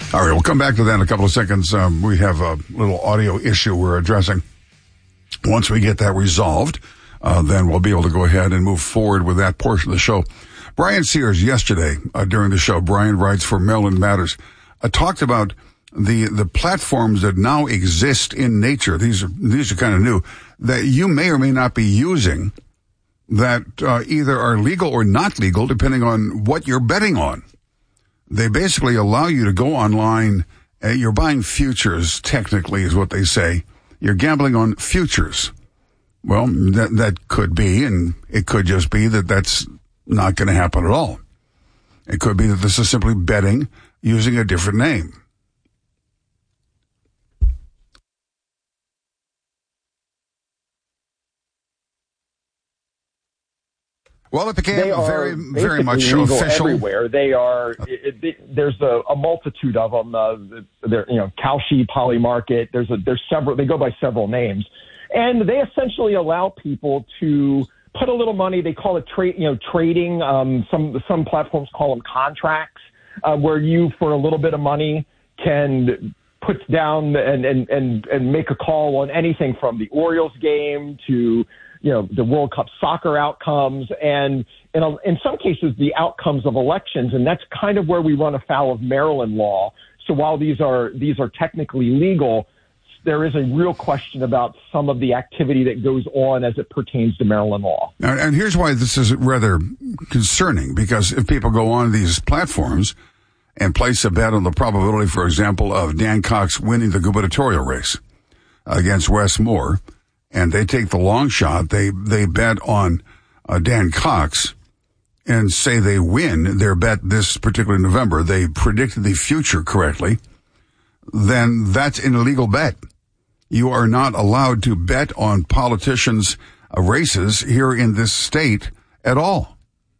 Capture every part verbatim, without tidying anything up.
All right, we'll come back to that in a couple of seconds. Um, we have a little audio issue we're addressing. Once we get that resolved, uh, then we'll be able to go ahead and move forward with that portion of the show. Brian Sears, yesterday uh, during the show, Brian writes for Maryland Matters, uh, talked about the the platforms that now exist in nature. These are these are kind of new, that you may or may not be using, that uh, either are legal or not legal, depending on what you're betting on. They basically allow you to go online. Uh, you're buying futures, technically, is what they say. You're gambling on futures. Well, that that could be, and it could just be that that's not going to happen at all. It could be that this is simply betting using a different name. Well, it became they are very, very much legal official. Everywhere they are, it, it, there's a, a multitude of them. Uh, there, you know, Kalshi, Polymarket. There's a, there's several. They go by several names, and they essentially allow people to put a little money. They call it trade, you know, trading. Um, some some platforms call them contracts, uh, where you, for a little bit of money, can put down and and and and make a call on anything from the Orioles game to, you know, the World Cup soccer outcomes, and in, a, in some cases, the outcomes of elections. And that's kind of where we run afoul of Maryland law. So while these are these are technically legal, there is a real question about some of the activity that goes on as it pertains to Maryland law. And, and here's why this is rather concerning, because if people go on these platforms and place a bet on the probability, for example, of Dan Cox winning the gubernatorial race against Wes Moore, and they take the long shot, they they bet on uh, Dan Cox, and say they win their bet this particular November, they predicted the future correctly, then that's an illegal bet. You are not allowed to bet on politicians' uh, races here in this state at all.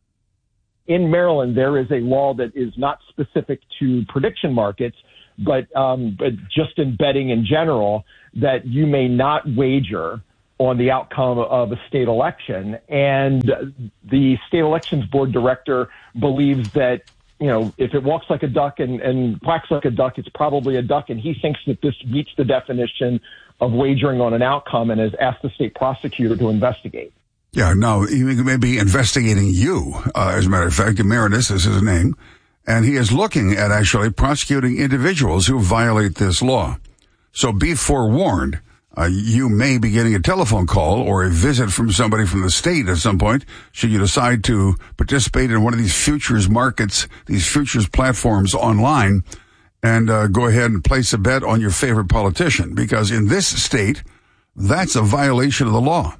In Maryland, there is a law that is not specific to prediction markets, but um, but just in betting in general, that you may not wager on the outcome of a state election. And the state elections board director believes that, you know, if it walks like a duck and, and quacks like a duck, it's probably a duck. And he thinks that this meets the definition of wagering on an outcome, and has asked the state prosecutor to investigate. Yeah, no, he may be investigating you, uh, as a matter of fact. Emeritus is his name. And he is looking at actually prosecuting individuals who violate this law. So be forewarned. Uh, you may be getting a telephone call or a visit from somebody from the state at some point, should you decide to participate in one of these futures markets, these futures platforms online, and uh, go ahead and place a bet on your favorite politician. Because in this state, that's a violation of the law.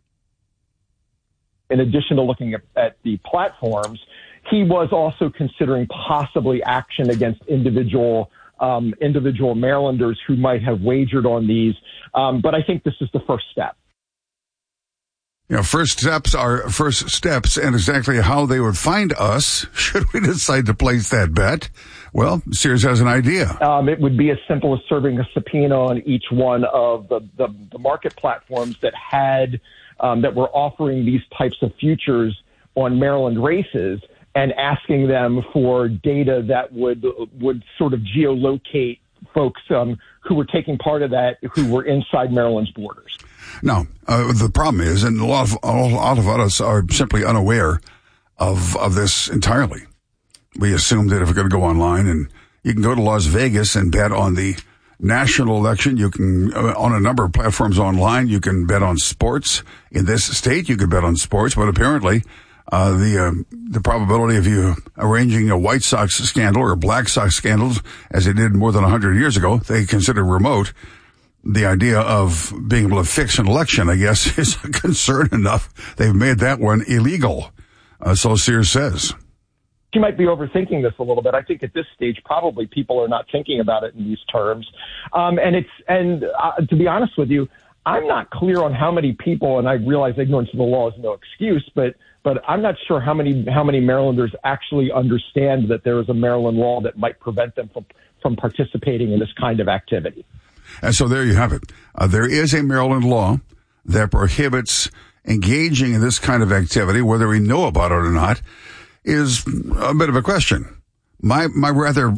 In addition to looking at, at the platforms, he was also considering possibly action against individual um, individual Marylanders who might have wagered on these. Um, but I think this is the first step. You know, first steps are first steps, and exactly how they would find us should we decide to place that bet. Well, Sears has an idea. Um, it would be as simple as serving a subpoena on each one of the, the, the market platforms that had um, that were offering these types of futures on Maryland races, and asking them for data that would would sort of geolocate folks um, who were taking part of that, who were inside Maryland's borders. Now, uh, the problem is, and a lot of a lot of us are simply unaware of of this entirely. We assume that if we're going to go online, and you can go to Las Vegas and bet on the national election, you can uh, on a number of platforms online, you can bet on sports. In this state, you can bet on sports, but apparently, Uh, the, uh, the probability of you arranging a White Sox scandal or a Black Sox scandal, as they did more than a hundred years ago, they consider remote. The idea of being able to fix an election, I guess, is a concern enough. They've made that one illegal. Uh, so Sears says. You might be overthinking this a little bit. I think at this stage, probably people are not thinking about it in these terms. Um, and it's, and uh, to be honest with you, I'm not clear on how many people, and I realize ignorance of the law is no excuse, but but I'm not sure how many how many Marylanders actually understand that there is a Maryland law that might prevent them from, from participating in this kind of activity. And so there you have it. Uh, there is a Maryland law that prohibits engaging in this kind of activity, whether we know about it or not, is a bit of a question. My my rather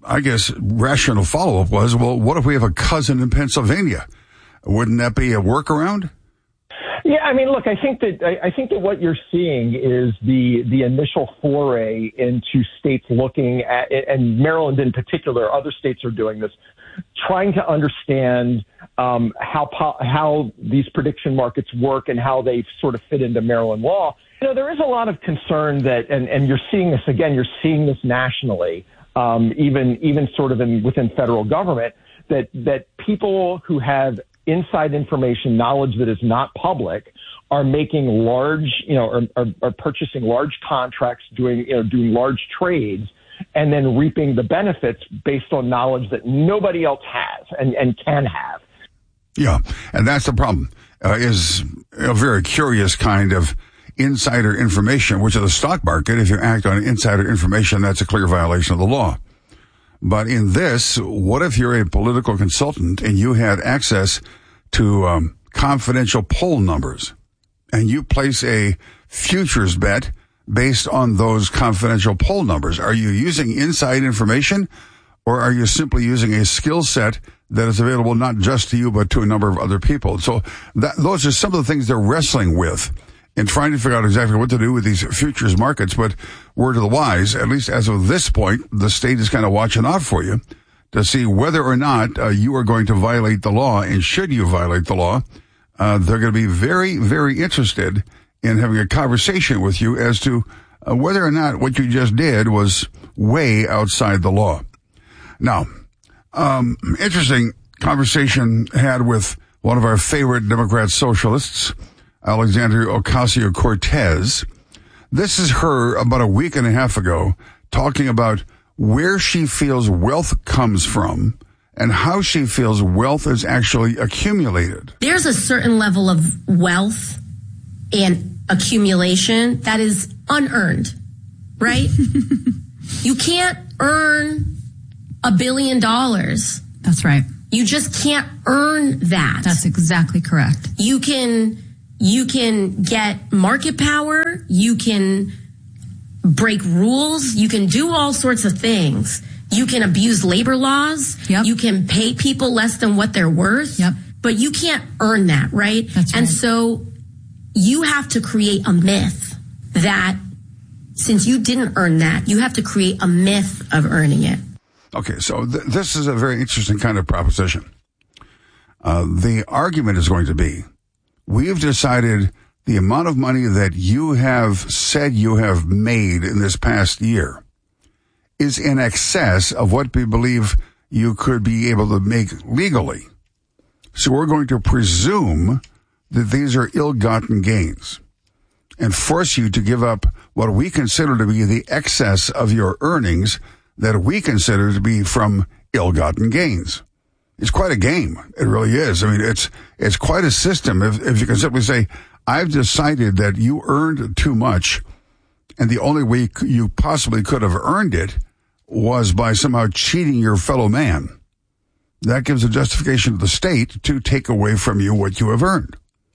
I guess, rational follow-up was, well, what if we have a cousin in Pennsylvania? Wouldn't that be a workaround? Yeah, I mean, look, I think that I, I think that what you're seeing is the the initial foray into states looking at, and Maryland in particular, other states are doing this, trying to understand um, how how these prediction markets work and how they sort of fit into Maryland law. You know, there is a lot of concern that, and, and you're seeing this again, you're seeing this nationally, um, even even sort of in within federal government, that that people who have inside information, knowledge that is not public, are making large, you know, are, are, are purchasing large contracts, doing, you know, doing large trades, and then reaping the benefits based on knowledge that nobody else has and, and can have. Yeah, and that's the problem, uh, is a very curious kind of insider information, which in the stock market, if you act on insider information, that's a clear violation of the law. But in this, what if you're a political consultant and you had access to um, confidential poll numbers and you place a futures bet based on those confidential poll numbers? Are you using inside information, or are you simply using a skill set that is available not just to you but to a number of other people? So that, those are some of the things they're wrestling with in trying to figure out exactly what to do with these futures markets. But word to the wise, at least as of this point, the state is kind of watching out for you to see whether or not uh, you are going to violate the law. And should you violate the law, uh, they're going to be very, very interested in having a conversation with you as to uh, whether or not what you just did was way outside the law. Now, um, interesting conversation had with one of our favorite Democrat socialists, Alexandria Ocasio-Cortez. This is her about a week and a half ago talking about where she feels wealth comes from and how she feels wealth is actually accumulated. There's a certain level of wealth and accumulation that is unearned, right? You can't earn a billion dollars. That's right. You just can't earn that. That's exactly correct. You can... You can get market power, you can break rules, you can do all sorts of things. You can abuse labor laws, yep. You can pay people less than what they're worth, yep. But you can't earn that, right? That's right. And so you have to create a myth that since you didn't earn that, you have to create a myth of earning it. Okay, so th- this is a very interesting kind of proposition. Uh, the argument is going to be, we've decided the amount of money that you have said you have made in this past year is in excess of what we believe you could be able to make legally. So we're going to presume that these are ill-gotten gains and force you to give up what we consider to be the excess of your earnings that we consider to be from ill-gotten gains. It's quite a game. It really is. I mean, it's it's quite a system. If, if you can simply say, I've decided that you earned too much, and the only way you possibly could have earned it was by somehow cheating your fellow man. That gives a justification to the state to take away from you what you have earned.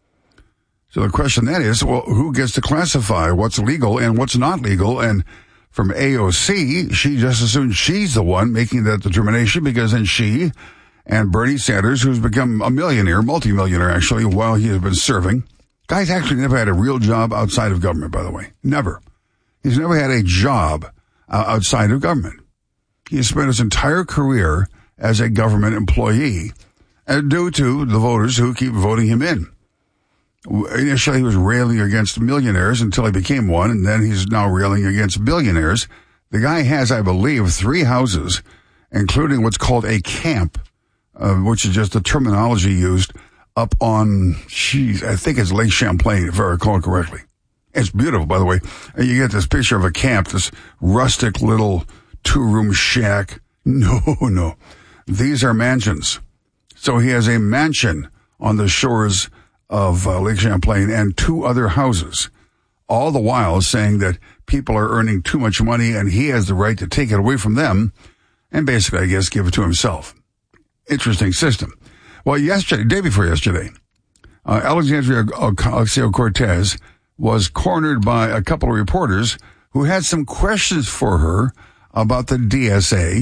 So the question then is, well, who gets to classify what's legal and what's not legal? And from A O C, she just assumes she's the one making that determination, because then she and Bernie Sanders, who's become a millionaire, multimillionaire actually, while he has been serving. Guy's actually never had a real job outside of government, by the way. Never. He's never had a job uh, outside of government. He has spent his entire career as a government employee, and due to the voters who keep voting him in. Initially, he was railing against millionaires until he became one, and then he's now railing against billionaires. The guy has, I believe, three houses, including what's called a camp, Uh, which is just the terminology used up on, geez, I think it's Lake Champlain, if I recall correctly. It's beautiful, by the way. And you get this picture of a camp, this rustic little two-room shack. No, no. These are mansions. So he has a mansion on the shores of uh, Lake Champlain and two other houses, all the while saying that people are earning too much money and he has the right to take it away from them and basically, I guess, give it to himself. Interesting system. Well, yesterday, day before yesterday, uh, Alexandria Ocasio-Cortez was cornered by a couple of reporters who had some questions for her about the D S A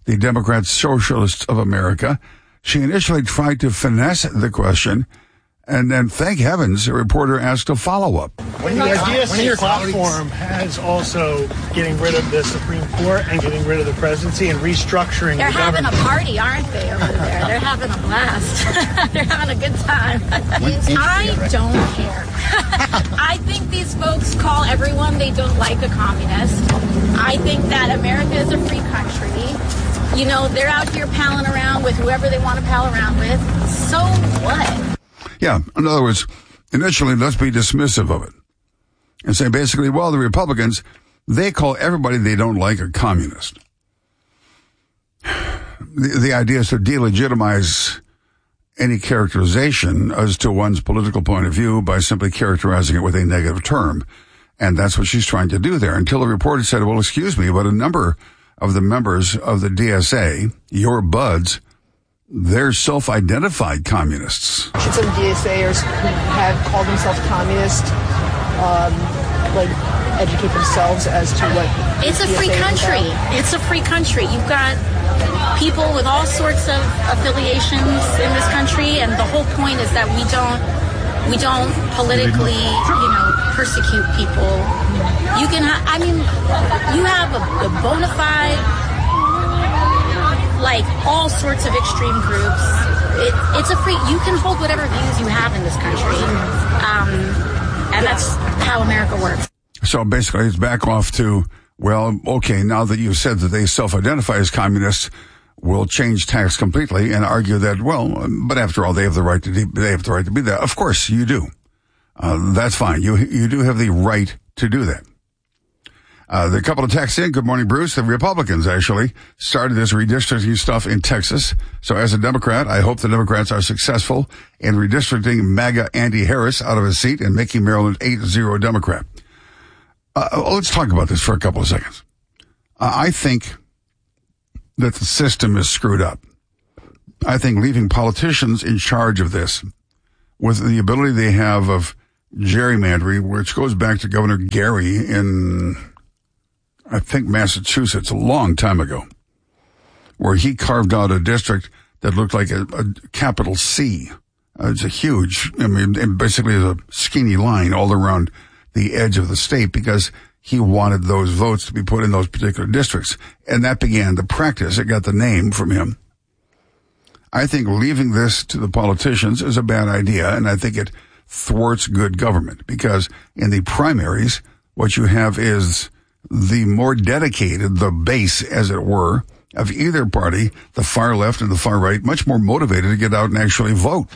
the Democrat Socialists of America. She initially tried to finesse the question, and then, thank heavens, a reporter asked a follow-up. When the D S A platform has also getting rid of the Supreme Court and getting rid of the presidency and restructuring They're the having government. a party, aren't they, over there? They're having a blast. They're having a good time. I don't care. I think these folks call everyone they don't like a communist. I think that America is a free country. You know, they're out here palling around with whoever they want to pal around with. So what? Yeah, in other words, initially, let's be dismissive of it and say basically, well, the Republicans, they call everybody they don't like a communist. The, the idea is to delegitimize any characterization as to one's political point of view by simply characterizing it with a negative term. And that's what she's trying to do there, until the reporter said, well, excuse me, but a number of the members of the D S A, your buds, they're self-identified communists. Should some DSAers who have called themselves communist, um, like, educate themselves as to what... It's a free country. It's a free country. You've got people with all sorts of affiliations in this country, and the whole point is that we don't, we don't politically, you know, persecute people. You can, ha- I mean, you have a, a bona fide... like all sorts of extreme groups. It, it's a free, you can hold whatever views you have in this country. Um, and that's how America works. So basically it's back off to, well, okay, now that you've said that they self-identify as communists, we'll change tax completely and argue that, well, but after all, they have the right to, de- they have the right to be that. Of course you do. Uh, that's fine. You, you do have the right to do that. Uh, the couple of texts in. Good morning, Bruce. The Republicans actually started this redistricting stuff in Texas. So as a Democrat, I hope the Democrats are successful in redistricting MAGA Andy Harris out of his seat and making Maryland eight zero Democrat. Uh, let's talk about this for a couple of seconds. Uh, I think that the system is screwed up. I think leaving politicians in charge of this with the ability they have of gerrymandering, which goes back to Governor Gary in... I think Massachusetts, a long time ago, where he carved out a district that looked like a, a capital C. Uh, it's a huge, I mean, it basically is a skinny line all around the edge of the state because he wanted those votes to be put in those particular districts. And that began the practice. It got the name from him. I think leaving this to the politicians is a bad idea, and I think it thwarts good government because in the primaries, what you have is the more dedicated, the base, as it were, of either party, the far left and the far right, much more motivated to get out and actually vote.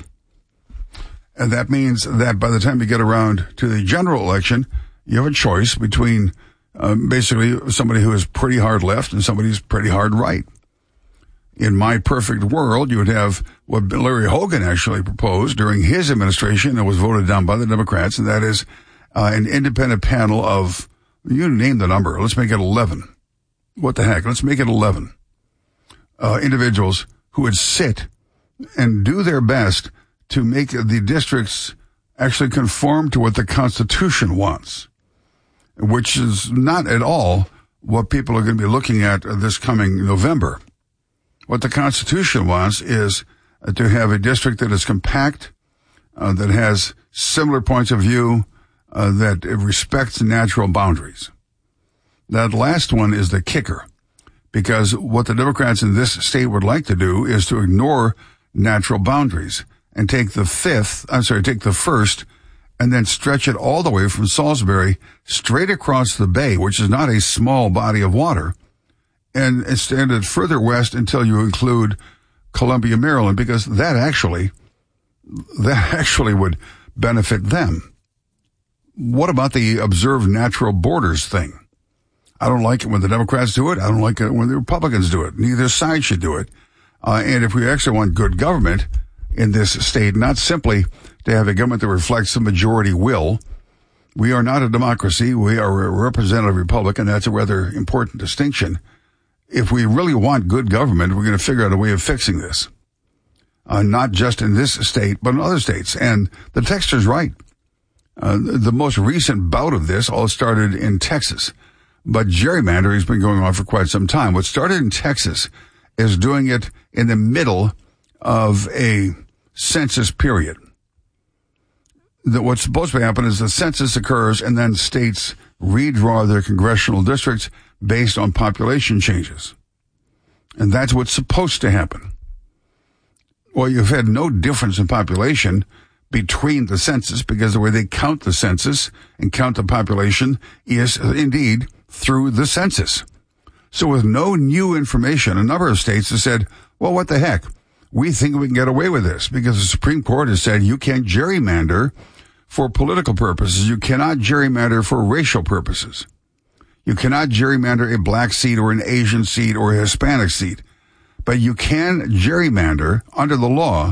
And that means that by the time you get around to the general election, you have a choice between um, basically somebody who is pretty hard left and somebody who's pretty hard right. In my perfect world, you would have what Larry Hogan actually proposed during his administration and was voted down by the Democrats, and that is uh, an independent panel of, you name the number. Let's make it eleven. What the heck? Let's make it eleven. Uh, individuals who would sit and do their best to make the districts actually conform to what the Constitution wants, which is not at all what people are going to be looking at this coming November. What the Constitution wants is to have a district that is compact, uh, that has similar points of view, Uh, that it respects natural boundaries. That last one is the kicker, because what the Democrats in this state would like to do is to ignore natural boundaries and take the fifth, I'm sorry, take the first, and then stretch it all the way from Salisbury straight across the bay, which is not a small body of water, and extend it further west until you include Columbia, Maryland, because that actually, that actually would benefit them. What about the observed natural borders thing? I don't like it when the Democrats do it. I don't like it when the Republicans do it. Neither side should do it. Uh, and if we actually want good government in this state, not simply to have a government that reflects the majority will, we are not a democracy. We are a representative republic, and that's a rather important distinction. If we really want good government, we're going to figure out a way of fixing this. Uh, not just in this state, but in other states. And the texter's right. Uh, the most recent bout of this all started in Texas, but gerrymandering has been going on for quite some time. What started in Texas is doing it in the middle of a census period. That what's supposed to happen is the census occurs and then states redraw their congressional districts based on population changes. And that's what's supposed to happen. Well, you've had no difference in population between the census because the way they count the census and count the population is indeed through the census. So with no new information, a number of states have said, well, what the heck? We think we can get away with this because the Supreme Court has said you can't gerrymander for political purposes. You cannot gerrymander for racial purposes. You cannot gerrymander a black seat or an Asian seat or a Hispanic seat. But you can gerrymander under the law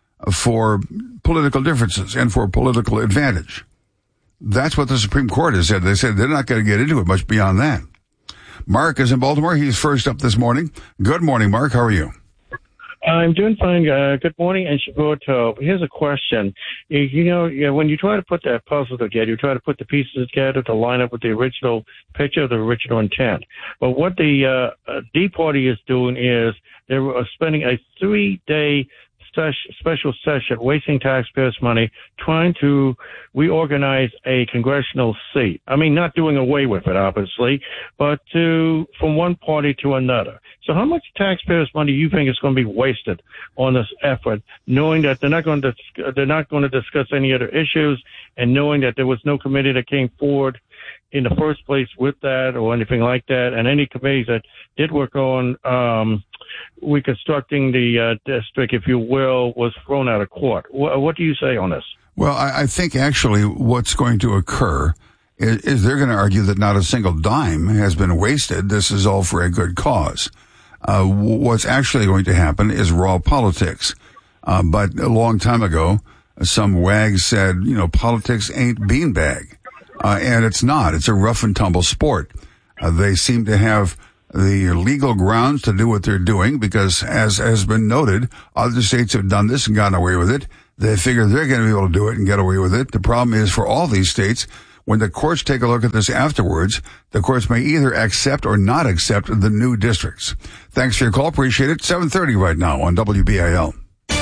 for political differences and for political advantage. That's what the Supreme Court has said. They said they're not going to get into it much beyond that. Mark is in Baltimore. He's first up this morning. Good morning, Mark. How are you? I'm doing fine. Uh, good morning, and Shavuot. Here's a question. You, you know, you know, when you try to put that puzzle together, you try to put the pieces together to line up with the original picture, the original intent. But what the uh, D Party is doing is they're spending a three-day ses- special session, wasting taxpayers' money, trying to reorganize a congressional seat. I mean, not doing away with it, obviously, but to from one party to another. So how much taxpayers' money do you think is going to be wasted on this effort, knowing that they're not going to they're not going to discuss any other issues, and knowing that there was no committee that came forward in the first place with that or anything like that, and any committees that did work on um, reconstructing the uh, district, if you will, was thrown out of court. What, what do you say on this? Well, I, I think actually what's going to occur is, is they're going to argue that not a single dime has been wasted. This is all for a good cause. Uh, what's actually going to happen is raw politics. Uh, but a long time ago, some wags said, you know, politics ain't beanbag. Uh, and it's not. It's a rough and tumble sport. Uh, they seem to have the legal grounds to do what they're doing because, as has been noted, other states have done this and gotten away with it. They figure they're going to be able to do it and get away with it. The problem is for all these states, when the courts take a look at this afterwards, the courts may either accept or not accept the new districts. Thanks for your call. Appreciate it. seven thirty right now on W B A L.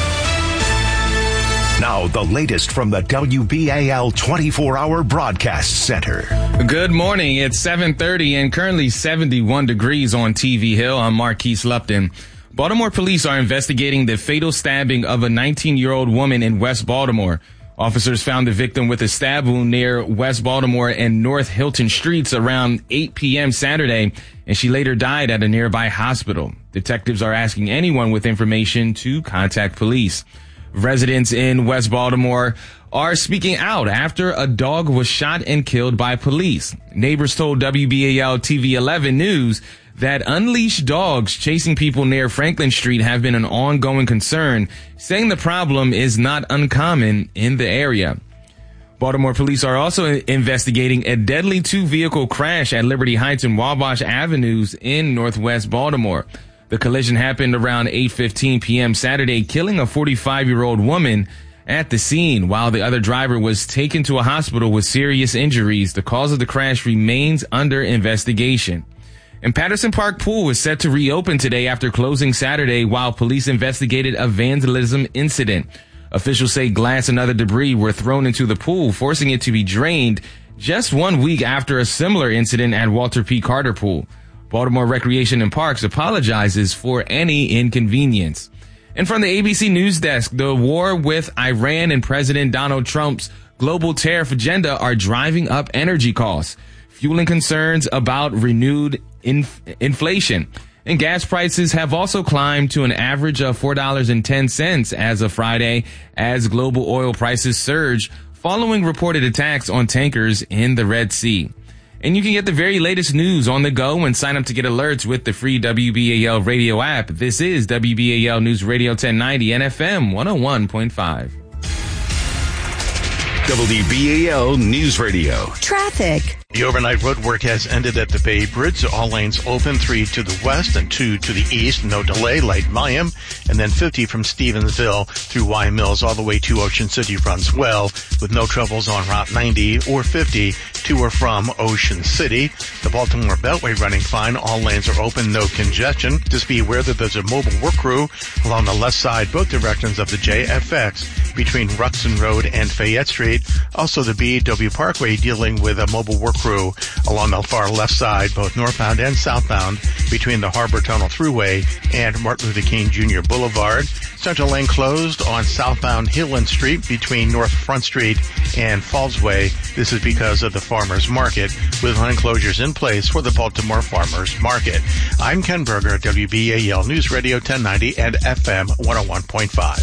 Now, the latest from the W B A L twenty-four hour Broadcast Center. Good morning. It's seven thirty and currently seventy-one degrees on T V Hill. I'm Marquise Lupton. Baltimore police are investigating the fatal stabbing of a nineteen-year-old woman in West Baltimore. Officers found the victim with a stab wound near West Baltimore and North Hilton Streets around eight p.m. Saturday, and she later died at a nearby hospital. Detectives are asking anyone with information to contact police. Residents in West Baltimore are speaking out after a dog was shot and killed by police. Neighbors told W B A L T V eleven News that unleashed dogs chasing people near Franklin Street have been an ongoing concern, saying the problem is not uncommon in the area. Baltimore police are also investigating a deadly two-vehicle crash at Liberty Heights and Wabash Avenues in Northwest Baltimore. The collision happened around eight fifteen p.m. Saturday, killing a forty-five-year-old woman at the scene, while the other driver was taken to a hospital with serious injuries. The cause of the crash remains under investigation. And Patterson Park Pool is set to reopen today after closing Saturday while police investigated a vandalism incident. Officials say glass and other debris were thrown into the pool, forcing it to be drained just one week after a similar incident at Walter P. Carter Pool. Baltimore Recreation and Parks apologizes for any inconvenience. And from the A B C News Desk, the war with Iran and President Donald Trump's global tariff agenda are driving up energy costs, fueling concerns about renewed inf- inflation. And gas prices have also climbed to an average of four dollars and ten cents as of Friday as global oil prices surge following reported attacks on tankers in the Red Sea. And you can get the very latest news on the go and sign up to get alerts with the free W B A L radio app. This is W B A L News Radio ten ninety and F M one oh one point five. W B A L News Radio. Traffic. The overnight road work has ended at the Bay Bridge. All lanes open, three to the west and two to the east. No delay, light volume. And then fifty from Stevensville through Y Mills all the way to Ocean City runs well, with no troubles on Route ninety or fifty to or from Ocean City. The Baltimore Beltway running fine. All lanes are open, no congestion. Just be aware that there's a mobile work crew along the left side, both directions of the J F X between Ruxton Road and Fayette Street. Also the B W Parkway dealing with a mobile work crew along the far left side, both northbound and southbound, between the Harbor Tunnel Thruway and Martin Luther King Junior Boulevard. Central lane closed on southbound Hillland Street between North Front Street and Falls Way. This is because of the Farmers Market, with lane closures in place for the Baltimore Farmers Market. I'm Ken Berger, W B A L News Radio ten ninety and F M one oh one point five.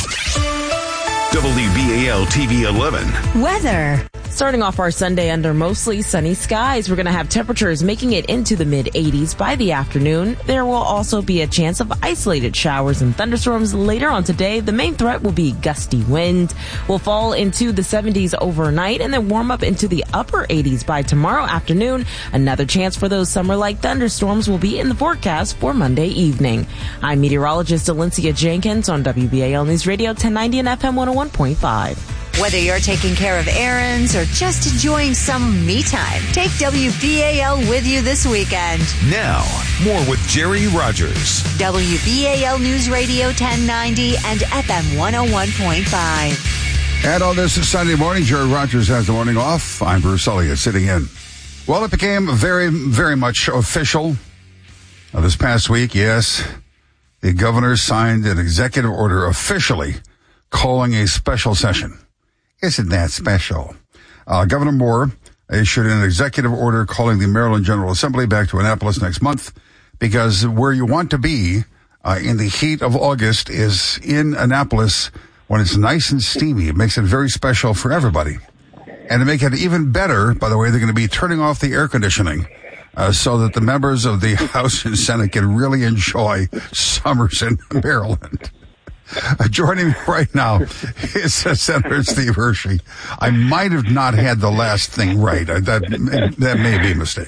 W B A L T V eleven. Weather. Starting off our Sunday under mostly sunny skies, we're going to have temperatures making it into the mid eighties by the afternoon. There will also be a chance of isolated showers and thunderstorms later on today. The main threat will be gusty wind. We'll fall into the seventies overnight and then warm up into the upper eighties by tomorrow afternoon. Another chance for those summer-like thunderstorms will be in the forecast for Monday evening. I'm meteorologist Alencia Jenkins on W B A L News Radio ten ninety and F M one oh one point five. Whether you're taking care of errands or just enjoying some me time, take W B A L with you this weekend. Now, more with Jerry Rogers. W B A L News Radio ten ninety and F M one oh one point five. And on this Sunday morning, Jerry Rogers has the morning off. I'm Bruce Elliott sitting in. Well, it became very, very much official uh, this past week. Yes, the governor signed an executive order officially calling a special session. Isn't that special? Uh, Governor Moore issued an executive order calling the Maryland General Assembly back to Annapolis next month, because where you want to be uh, in the heat of August is in Annapolis when it's nice and steamy. It makes it very special for everybody. And to make it even better, by the way, they're going to be turning off the air conditioning uh, so that the members of the House and Senate can really enjoy summers in Maryland. Uh, joining me right now is uh, Senator Steve Hershey. I might have not had the last thing right. Uh, that that may be a mistake.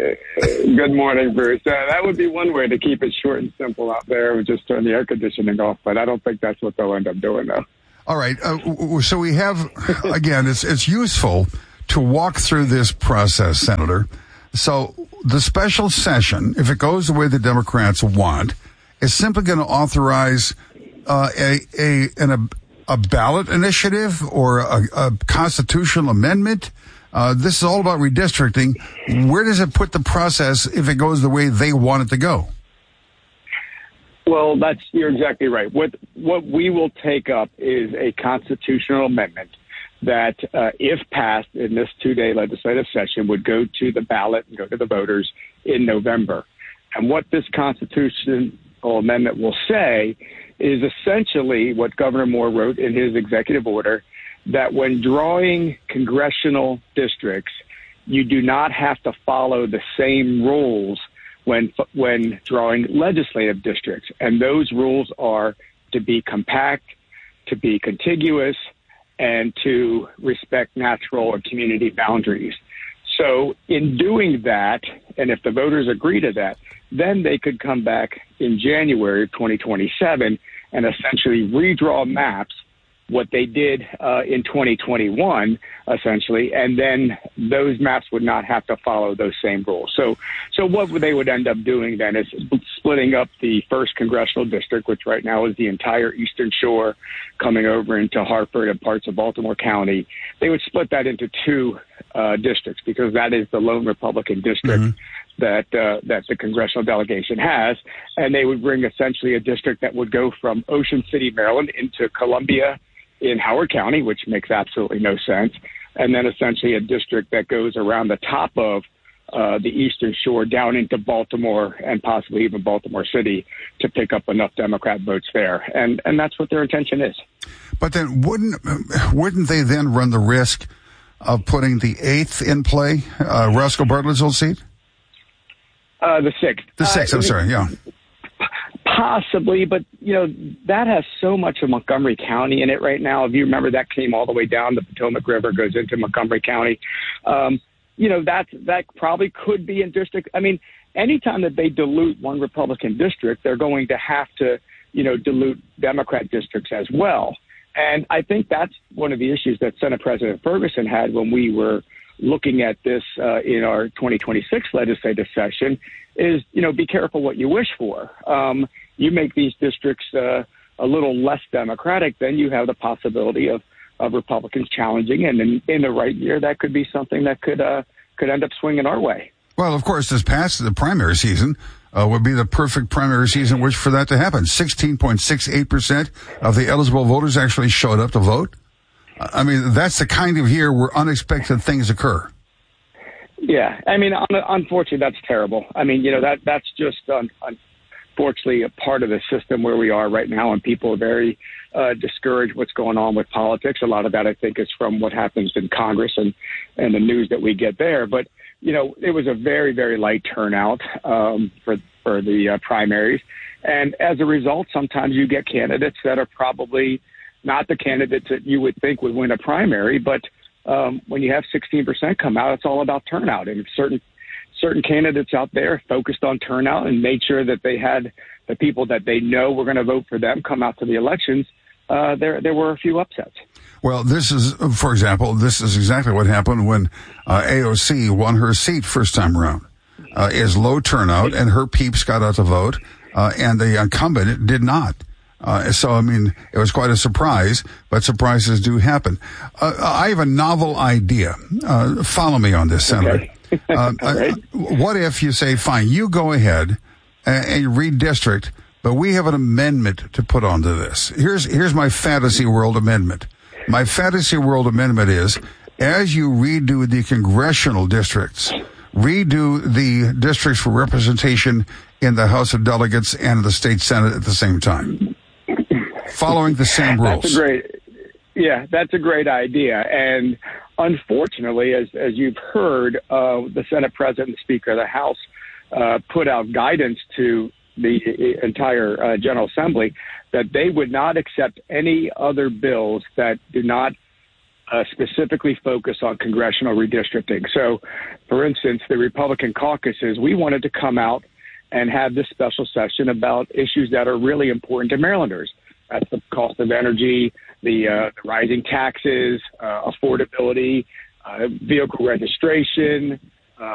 Good morning, Bruce. Uh, that would be one way to keep it short and simple out there, would just turn the air conditioning off. But I don't think that's what they'll end up doing, though. All right. Uh, so we have, again, it's it's useful to walk through this process, Senator. So the special session, if it goes the way the Democrats want, is simply going to authorize Uh, a a an, a a ballot initiative or a, a constitutional amendment. Uh, this is all about redistricting. Where does it put the process if it goes the way they want it to go? Well, that's you're exactly right. What what we will take up is a constitutional amendment that, uh, if passed in this two-day legislative session, would go to the ballot and go to the voters in November. And what this constitutional amendment will say is essentially what Governor Moore wrote in his executive order, that when drawing congressional districts, you do not have to follow the same rules when when drawing legislative districts. And those rules are to be compact, to be contiguous, and to respect natural or community boundaries. So in doing that, and if the voters agree to that, then they could come back in January of twenty twenty-seven and essentially redraw maps, what they did uh, in twenty twenty-one, essentially, and then those maps would not have to follow those same rules. So so what they would end up doing then is splitting up the first congressional district, which right now is the entire Eastern Shore coming over into Hartford and parts of Baltimore County. They would split that into two uh, districts, because that is the lone Republican district mm-hmm. that uh, that the congressional delegation has, and they would bring essentially a district that would go from Ocean City, Maryland, into Columbia in Howard County, which makes absolutely no sense, and then essentially a district that goes around the top of uh, the Eastern Shore down into Baltimore and possibly even Baltimore City to pick up enough Democrat votes there, and and that's what their intention is. But then wouldn't wouldn't they then run the risk of putting the eighth in play, uh, Roscoe Bartlett's old seat? Uh, the sixth. The sixth, uh, I'm sorry, yeah. Possibly, but, you know, that has so much of Montgomery County in it right now. If you remember, that came all the way down the Potomac River, goes into Montgomery County. Um, you know, that's, that probably could be in district. I mean, anytime that they dilute one Republican district, they're going to have to, you know, dilute Democrat districts as well. And I think that's one of the issues that Senate President Ferguson had when we were looking at this uh, in our twenty twenty-six legislative session is, you know, be careful what you wish for. Um, you make these districts uh, a little less Democratic, then you have the possibility of, of Republicans challenging. And in, in the right year, that could be something that could uh, could end up swinging our way. Well, of course, this past the primary season uh, would be the perfect primary season which for that to happen. sixteen point six eight percent of the eligible voters actually showed up to vote. I mean, that's the kind of year where unexpected things occur. Yeah, I mean, un- unfortunately, that's terrible. I mean, you know, that that's just un- unfortunately a part of the system where we are right now, and people are very uh, discouraged what's going on with politics. A lot of that, I think, is from what happens in Congress and, and the news that we get there. But, you know, it was a very, very light turnout um, for, for the uh, primaries. And as a result, sometimes you get candidates that are probably not the candidates that you would think would win a primary, but um, when you have sixteen percent come out, it's all about turnout. And certain certain candidates out there focused on turnout and made sure that they had the people that they know were going to vote for them come out to the elections. Uh, there there were a few upsets. Well, this is, for example, this is exactly what happened when uh, A O C won her seat first time around. Uh, is low turnout, and her peeps got out to vote, uh, and the incumbent did not. Uh, so, I mean, it was quite a surprise, but surprises do happen. Uh, I have a novel idea. Uh, follow me on this, Senator. Okay. uh, right. What if you say, fine, you go ahead and, and redistrict, but we have an amendment to put onto this. Here's, here's my fantasy world amendment. My fantasy world amendment is, as you redo the congressional districts, redo the districts for representation in the House of Delegates and the state Senate at the same time, following the same rules. That's a great, yeah, that's a great idea. And unfortunately, as as you've heard, uh, the Senate President and Speaker of the House uh, put out guidance to the entire uh, General Assembly that they would not accept any other bills that do not uh, specifically focus on congressional redistricting. So, for instance, the Republican caucuses, we wanted to come out and have this special session about issues that are really important to Marylanders. That's the cost of energy, the, uh, the rising taxes, uh, affordability, uh, vehicle registration,